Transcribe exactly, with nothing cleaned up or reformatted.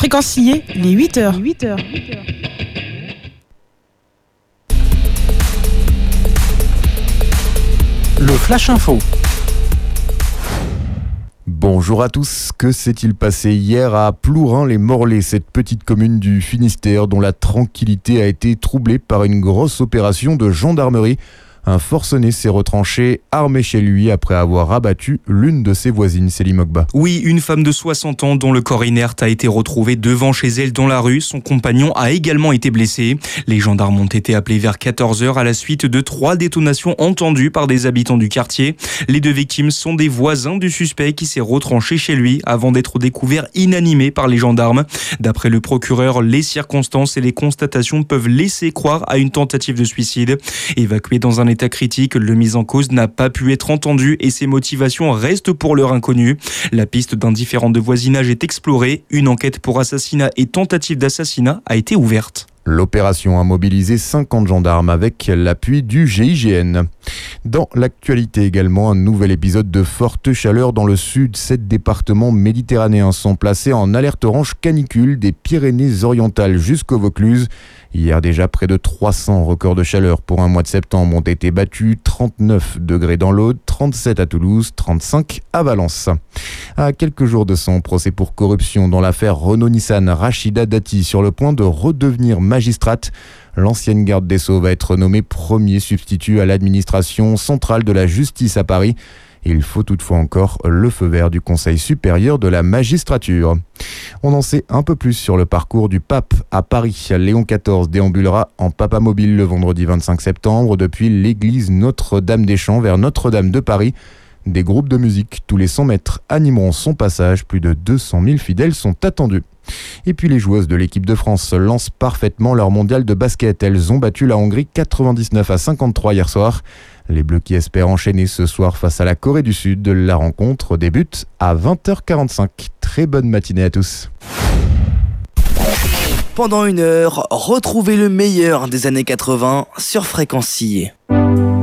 Fréquencier, les huit heures. huit heures. Le Flash Info. Bonjour à tous, que s'est-il passé hier à Plourin-les-Morlaix, cette petite commune du Finistère dont la tranquillité a été troublée par une grosse opération de gendarmerie. Un forcené s'est retranché, armé chez lui, après avoir abattu l'une de ses voisines, Céline Mogba. Oui, une femme de soixante ans dont le corps inerte a été retrouvé devant chez elle dans la rue. Son compagnon a également été blessé. Les gendarmes ont été appelés vers quatorze heures à la suite de trois détonations entendues par des habitants du quartier. Les deux victimes sont des voisins du suspect qui s'est retranché chez lui avant d'être découvert inanimé par les gendarmes. D'après le procureur, les circonstances et les constatations peuvent laisser croire à une tentative de suicide. Évacué dans un état critique, le mis en cause n'a pas pu être entendu et ses motivations restent pour l'heure inconnues. La piste d'un différend de voisinage est explorée. Une enquête pour assassinat et tentative d'assassinat a été ouverte. L'opération a mobilisé cinquante gendarmes avec l'appui du G I G N. Dans l'actualité également, un nouvel épisode de forte chaleur dans le sud. Sept départements méditerranéens sont placés en alerte orange canicule des Pyrénées-Orientales jusqu'au Vaucluse. Hier déjà, près de trois cents records de chaleur pour un mois de septembre ont été battus. trente-neuf degrés dans l'Aude, trente-sept à Toulouse, trente-cinq à Valence. À quelques jours de son procès pour corruption dans l'affaire Renault-Nissan, Rachida Dati sur le point de redevenir magistrate. L'ancienne garde des Sceaux va être nommée premier substitut à l'administration centrale de la justice à Paris. Il faut toutefois encore le feu vert du Conseil supérieur de la magistrature. On en sait un peu plus sur le parcours du pape à Paris. Léon quatorze déambulera en papamobile le vendredi vingt-cinq septembre depuis l'église Notre-Dame-des-Champs vers Notre-Dame de Paris. Des groupes de musique tous les cent mètres animeront son passage. Plus de deux cent mille fidèles sont attendus. Et puis les joueuses de l'équipe de France lancent parfaitement leur mondial de basket. Elles ont battu la Hongrie quatre-vingt-dix-neuf à cinquante-trois hier soir. Les Bleus qui espèrent enchaîner ce soir face à la Corée du Sud. La rencontre débute à vingt heures quarante-cinq. Très bonne matinée à tous. Pendant une heure, retrouvez le meilleur des années quatre-vingts sur Fréquencier.